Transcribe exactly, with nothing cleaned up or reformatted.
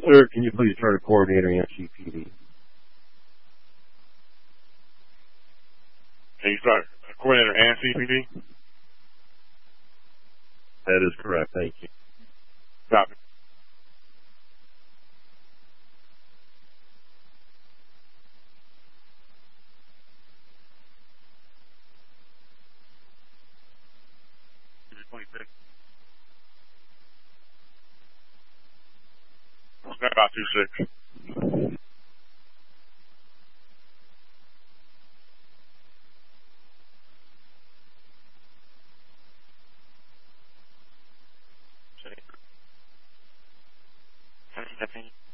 Sir, can you please turn to coordinator and C P D? Can you start coordinator and C P D? That is correct. Thank you. Copy. twenty-six. Stand by two six. Thank you.